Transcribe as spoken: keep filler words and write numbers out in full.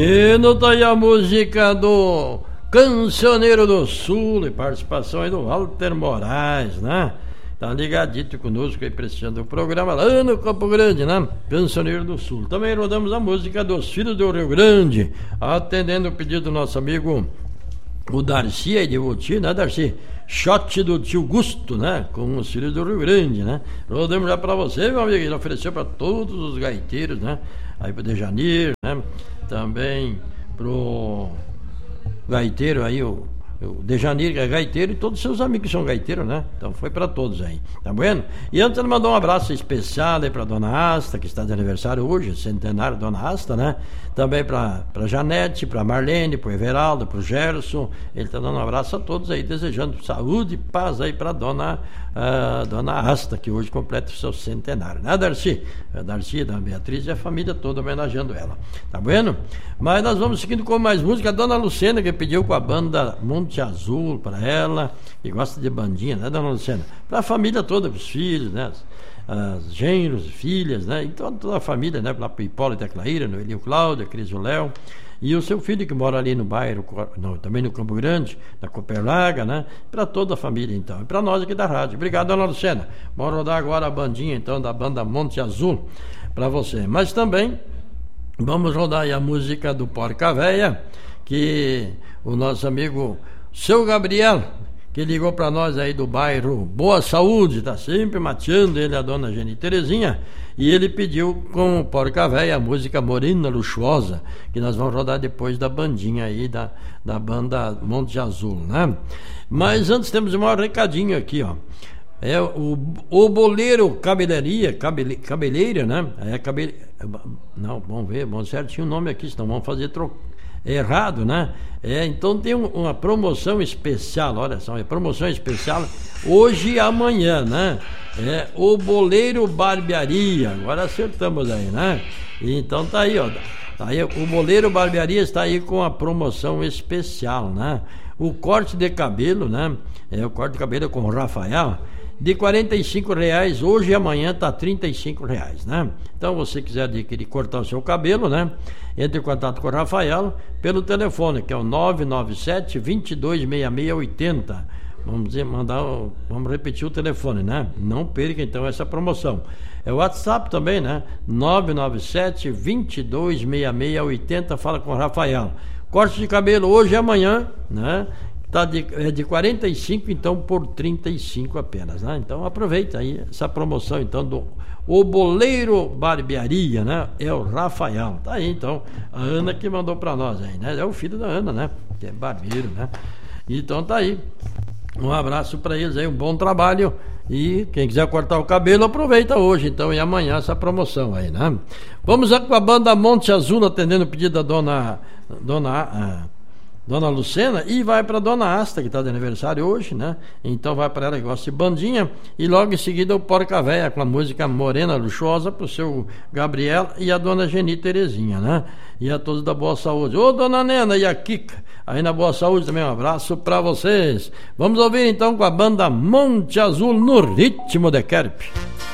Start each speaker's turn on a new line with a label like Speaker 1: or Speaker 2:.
Speaker 1: E não tá aí a música do Cancioneiro do Sul, e participação aí do Walter Moraes, né? Tá ligadito conosco aí, prestigiando o programa lá no Campo Grande, né? Cancioneiro do Sul. Também rodamos a música dos Filhos do Rio Grande, atendendo o pedido do nosso amigo o Darcy aí de Voti, né, Darcy? Shot do tio Gusto, né? Com os Filhos do Rio Grande, né? Rodamos já pra você, meu amigo. Ele ofereceu pra todos os gaiteiros, né? Aí pro Dejanir, né? Também pro gaiteiro aí, o, o Dejanir, que é gaiteiro, e todos os seus amigos que são gaiteiros, né? Então foi pra todos aí, tá bueno? E antes ele mandou um abraço especial aí pra Dona Asta, que está de aniversário hoje, centenário Dona Asta, né? Também pra, pra Janete, pra Marlene, pro Everaldo, pro Gerson. Ele tá dando um abraço a todos aí, desejando saúde e paz aí pra Dona, uh, Dona Asta, que hoje completa o seu centenário, né, Darcy? A Darcy, da Beatriz e a família toda homenageando ela, tá bueno? Mas nós vamos seguindo com mais música. A Dona Lucena, que pediu com a banda Monte Azul pra ela, que gosta de bandinha, né, Dona Lucena? Pra família toda, pros filhos, né? As genros, filhas, né? Então toda a família, né? Lá pro Hipólito e a Claíra, no Elio Cláudio, a Cris e o Léo. E o seu filho que mora ali no bairro, no, também no Campo Grande, na Coperlaga, né? Para toda a família, então. E para nós aqui da rádio. Obrigado, Dona Lucena. Vamos rodar agora a bandinha, então, da banda Monte Azul para você. Mas também vamos rodar aí a música do Porca Véia, que o nosso amigo Seu Gabriel, que ligou para nós aí do bairro Boa Saúde, tá sempre mateando ele, a Dona Geni Terezinha, e ele pediu com o Porca Véia a música Morena Luxuosa, que nós vamos rodar depois da bandinha aí, da, da banda Monte Azul, né? Mas antes temos um recadinho aqui, ó. É o, o Boleiro Cabeleiria, cabele, Cabeleira, né? É cabele, não, vamos ver, vamos certinho o nome aqui, senão vamos fazer troco. É errado, né? É, então tem um, uma promoção especial, olha só, é promoção especial hoje e amanhã, né? É o Boleiro Barbearia, agora acertamos aí, né? Então tá aí, ó, tá aí, o Boleiro Barbearia está aí com a promoção especial, né? O corte de cabelo, né? É o corte de cabelo com o Rafael, de quarenta e cinco reais, hoje e amanhã tá trinta e cinco reais, né? Então, você quiser adquirir, cortar o seu cabelo, né? Entre em contato com o Rafael pelo telefone, que é o nove nove sete, dois dois seis seis oito zero. Vamos dizer, mandar, vamos repetir o telefone, né? Não perca, então, essa promoção. É o WhatsApp também, né? nove nove sete, dois dois seis seis oito zero. Fala com o Rafael. Corte de cabelo hoje e amanhã, né? Tá de, é de quarenta e cinco, então, por trinta e cinco apenas, né? Então aproveita aí essa promoção, então, do O Boleiro Barbearia, né? É o Rafael. Tá aí, então, a Ana que mandou pra nós aí, né? É o filho da Ana, né? Que é barbeiro, né? Então tá aí. Um abraço pra eles aí, um bom trabalho. E quem quiser cortar o cabelo, aproveita hoje, então, e amanhã essa promoção aí, né? Vamos lá com a banda Monte Azul, atendendo o pedido da dona... dona ah, Dona Lucena, e vai para Dona Asta, que está de aniversário hoje, né? Então vai para ela que gosta de bandinha, e logo em seguida o Porca Véia com a música Morena Luxuosa para o seu Gabriel e a Dona Geni Terezinha, né? E a todos da Boa Saúde. Ô, Dona Nena e a Kika, aí na Boa Saúde também, um abraço para vocês. Vamos ouvir então com a banda Monte Azul no ritmo de Kerp.